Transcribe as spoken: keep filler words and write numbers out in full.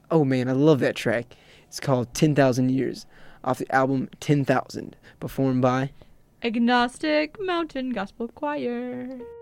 Oh man, I love that track. It's called ten thousand Years off the album ten thousand, performed by Agnostic Mountain Gospel Choir.